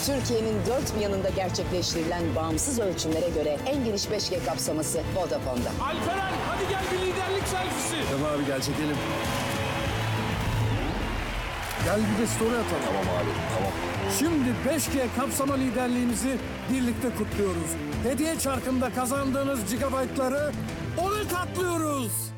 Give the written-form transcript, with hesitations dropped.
Türkiye'nin dört bir yanında gerçekleştirilen bağımsız ölçümlere göre en geniş 5G kapsaması Vodafone'da. Alperen hadi gel bir liderlik selfisi. Tamam abi, gel çekelim. Gel bir de story atalım. Tamam abi, tamam. Şimdi 5G kapsama liderliğimizi birlikte kutluyoruz. Hediye çarkında kazandığınız gigabaytları 10'a katlıyoruz.